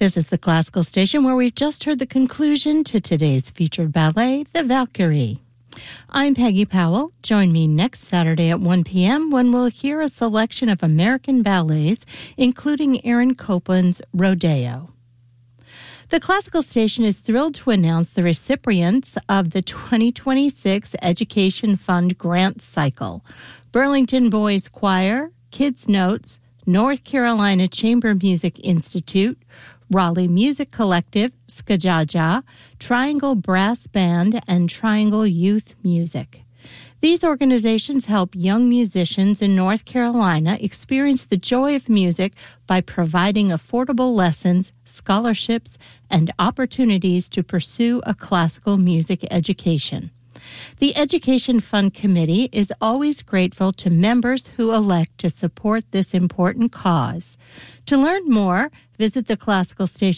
This is the Classical Station, where we've just heard the conclusion to today's featured ballet, The Valkyrie. I'm Peggy Powell. Join me next Saturday at 1 p.m. when we'll hear a selection of American ballets, including Aaron Copland's Rodeo. The Classical Station is thrilled to announce the recipients of the 2026 Education Fund Grant Cycle. Burlington Boys Choir, Kids Notes, North Carolina Chamber Music Institute, Raleigh Music Collective, Skajaja, Triangle Brass Band, and Triangle Youth Music. These organizations help young musicians in North Carolina experience the joy of music by providing affordable lessons, scholarships, and opportunities to pursue a classical music education. The Education Fund Committee is always grateful to members who elect to support this important cause. To learn more, visit the Classical Station